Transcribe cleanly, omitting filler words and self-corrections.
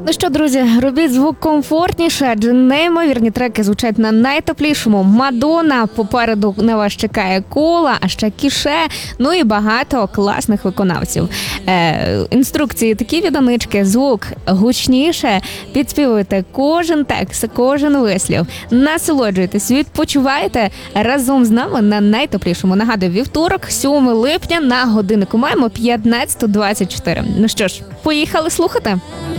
Ну що, друзі, робіть звук комфортніше, адже неймовірні треки звучать на найтеплішому. Мадонна, попереду на вас чекає Кола, а ще Кіше, ну і багато класних виконавців. Інструкції такі від Анички, звук гучніше, підспівуйте кожен текст, кожен вислів. Насолоджуйтесь, відпочивайте разом з нами на найтеплішому. Нагадую, вівторок, 7 липня, на годиннику маємо 15:24. Ну що ж, поїхали слухати?